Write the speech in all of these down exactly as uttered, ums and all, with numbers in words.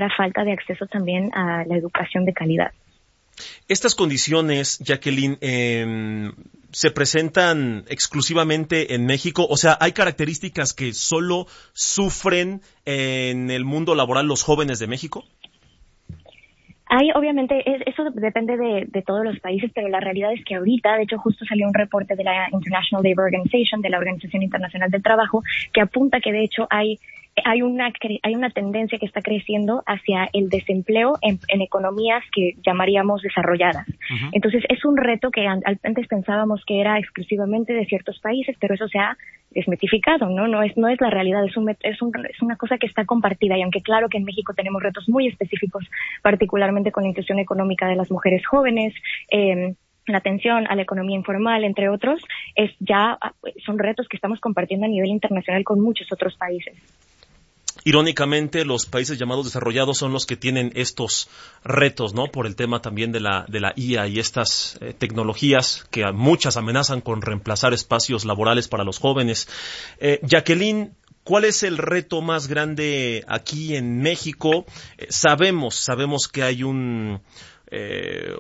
clara falta de acceso también a la educación de calidad. Estas condiciones, Jacqueline, eh, ¿se presentan exclusivamente en México? O sea, ¿hay características que solo sufren en el mundo laboral los jóvenes de México? Hay, obviamente, es, eso depende de, de todos los países, pero la realidad es que ahorita, de hecho, justo salió un reporte de la International Labour Organization, de la Organización Internacional del Trabajo, que apunta que, de hecho, hay hay una hay una tendencia que está creciendo hacia el desempleo en, en economías que llamaríamos desarrolladas. Uh-huh. Entonces, es un reto que antes pensábamos que era exclusivamente de ciertos países, pero eso se ha desmitificado, ¿no? No es no es la realidad, es un es un es una cosa que está compartida, y aunque claro que en México tenemos retos muy específicos, particularmente con la inclusión económica de las mujeres jóvenes, eh, la atención a la economía informal, entre otros, es ya son retos que estamos compartiendo a nivel internacional con muchos otros países. Irónicamente, los países llamados desarrollados son los que tienen estos retos, ¿no? Por el tema también de la de la I A y estas eh, tecnologías que a muchas amenazan con reemplazar espacios laborales para los jóvenes. Eh, Jacqueline, ¿cuál es el reto más grande aquí en México? Eh, sabemos, sabemos que hay un, eh,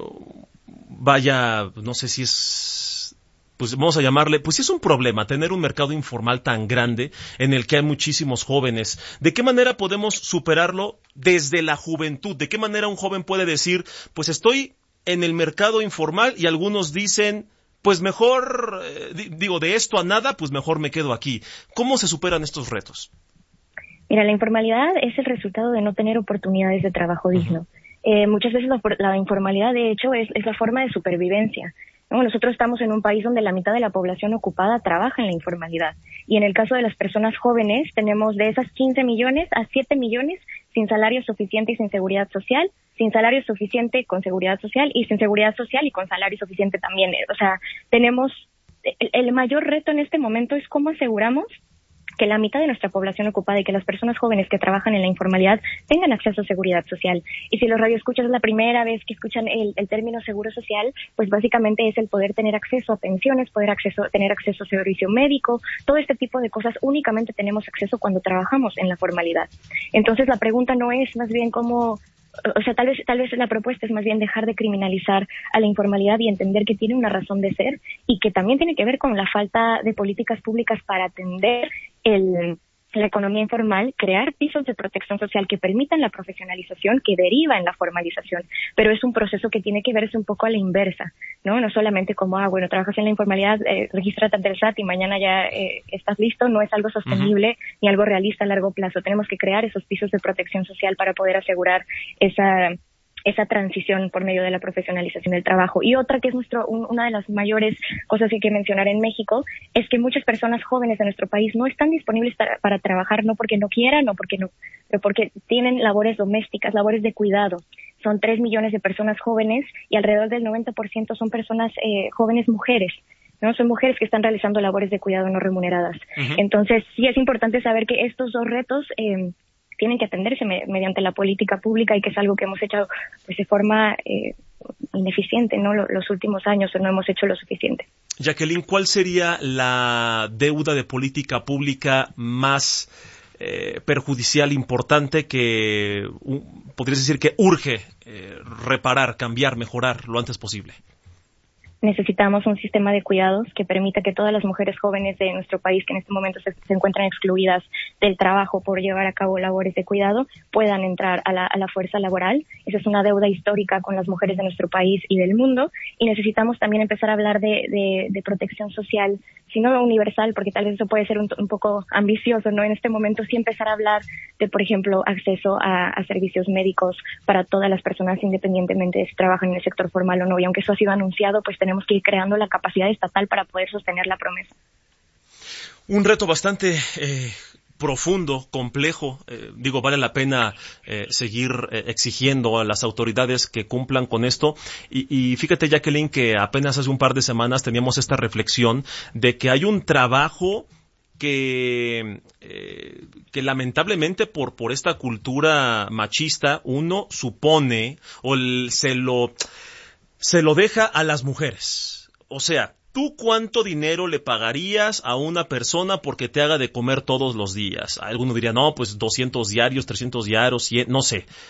vaya, no sé si es... pues vamos a llamarle, pues sí es un problema tener un mercado informal tan grande en el que hay muchísimos jóvenes. ¿De qué manera podemos superarlo desde la juventud? ¿De qué manera un joven puede decir, pues estoy en el mercado informal, y algunos dicen, pues mejor, eh, digo, de esto a nada, pues mejor me quedo aquí? ¿Cómo se superan estos retos? Mira, la informalidad es el resultado de no tener oportunidades de trabajo digno. Uh-huh. Eh, muchas veces la, la informalidad, de hecho, es, es la forma de supervivencia. No, nosotros estamos en un país donde la mitad de la población ocupada trabaja en la informalidad. Y en el caso de las personas jóvenes, tenemos de esas quince millones a siete millones sin salario suficiente y sin seguridad social, sin salario suficiente con seguridad social y sin seguridad social y con salario suficiente también. O sea, tenemos, el, el mayor reto en este momento es cómo aseguramos que la mitad de nuestra población ocupada y que las personas jóvenes que trabajan en la informalidad tengan acceso a seguridad social. Y si los radioescuchas es la primera vez que escuchan el, el término seguro social, pues básicamente es el poder tener acceso a pensiones, poder acceso, tener acceso a servicio médico, todo este tipo de cosas únicamente tenemos acceso cuando trabajamos en la formalidad. Entonces la pregunta no es más bien cómo... O sea, tal vez tal vez la propuesta es más bien dejar de criminalizar a la informalidad y entender que tiene una razón de ser, y que también tiene que ver con la falta de políticas públicas para atender el, la economía informal, crear pisos de protección social que permitan la profesionalización que deriva en la formalización. Pero es un proceso que tiene que verse un poco a la inversa, ¿no? No solamente como, ah, bueno, trabajas en la informalidad, eh, regístrate ante el S A T y mañana ya eh, estás listo. No es algo sostenible uh-huh. ni algo realista a largo plazo. Tenemos que crear esos pisos de protección social para poder asegurar esa... esa transición por medio de la profesionalización del trabajo. Y otra que es nuestro un, una de las mayores cosas que hay que mencionar en México es que muchas personas jóvenes de nuestro país no están disponibles para, para trabajar, no porque no quieran, no porque no, pero porque tienen labores domésticas, labores de cuidado. Son tres millones de personas jóvenes y alrededor del noventa por ciento son personas eh, jóvenes mujeres. ¿no? Son mujeres que están realizando labores de cuidado no remuneradas. Uh-huh. Entonces, sí es importante saber que estos dos retos eh, tienen que atenderse me, mediante la política pública, y que es algo que hemos hecho pues, de forma eh, ineficiente, ¿no? Los, los últimos años no hemos hecho lo suficiente. Jacqueline, ¿cuál sería la deuda de política pública más eh, perjudicial, importante, que uh, podrías decir que urge eh, reparar, cambiar, mejorar lo antes posible? Necesitamos un sistema de cuidados que permita que todas las mujeres jóvenes de nuestro país que en este momento se, se encuentran excluidas del trabajo por llevar a cabo labores de cuidado puedan entrar a la, a la fuerza laboral. Esa es una deuda histórica con las mujeres de nuestro país y del mundo, y necesitamos también empezar a hablar de, de, de protección social, si no universal, porque tal vez eso puede ser un, un poco ambicioso, ¿no? En este momento sí empezar a hablar de, por ejemplo, acceso a, a servicios médicos para todas las personas, independientemente de si trabajan en el sector formal o no, y aunque eso ha sido anunciado, pues tenemos que ir creando la capacidad estatal para poder sostener la promesa. Un reto bastante eh, profundo, complejo. Eh, digo, vale la pena eh, seguir eh, exigiendo a las autoridades que cumplan con esto. Y, y fíjate, Jacqueline, que apenas hace un par de semanas teníamos esta reflexión de que hay un trabajo que, eh, que lamentablemente por, por esta cultura machista uno supone o el, se lo... se lo deja a las mujeres. O sea, ¿tú cuánto dinero le pagarías a una persona porque te haga de comer todos los días? Alguno diría, no, pues doscientos diarios, trescientos diarios, cien, no sé.